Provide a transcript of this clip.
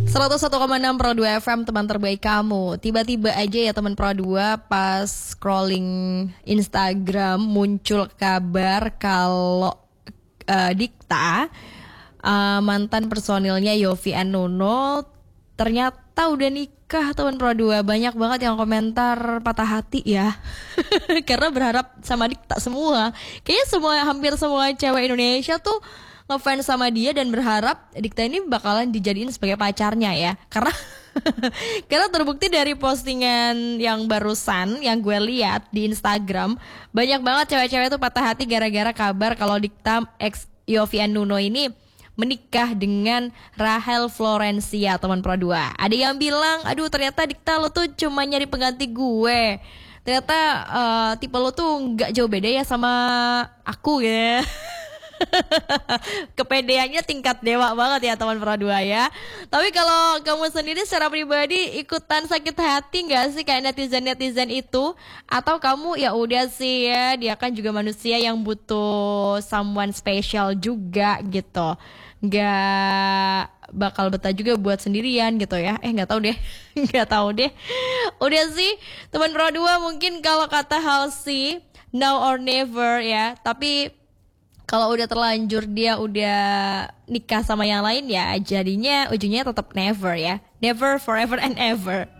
101,6 Pro 2 FM, teman terbaik kamu. Tiba-tiba aja ya teman Pro 2 pas scrolling Instagram muncul kabar kalau Dikta, mantan personilnya Yovie and Nuno, ternyata udah nikah teman Pro 2. Banyak banget yang komentar patah hati ya. Karena berharap sama Dikta semua. Kayaknya hampir semua cewek Indonesia tuh ngefans sama dia dan berharap Dikta ini bakalan dijadiin sebagai pacarnya ya. Karena terbukti dari postingan yang barusan yang gue lihat di Instagram, banyak banget cewek-cewek tuh patah hati gara-gara kabar kalau Dikta ex Yovie and Nuno ini menikah dengan Rachel Florencia, teman Pro 2. Ada yang bilang, aduh ternyata Dikta lo tuh cuma nyari pengganti gue. Ternyata tipe lo tuh gak jauh beda ya sama aku ya. Kepedeannya tingkat dewa banget ya teman Pro 2 ya. Tapi kalau kamu sendiri secara pribadi ikutan sakit hati gak sih kayak netizen-netizen itu? Atau kamu ya udah sih ya, dia kan juga manusia yang butuh someone special juga gitu, gak bakal betah juga buat sendirian gitu ya. Gak tahu deh. Gak tahu deh. Udah sih teman Pro 2, mungkin kalau kata Halsey now or never ya. Tapi kalau udah terlanjur dia udah nikah sama yang lain ya, jadinya ujungnya tetap never ya. Never, forever and ever.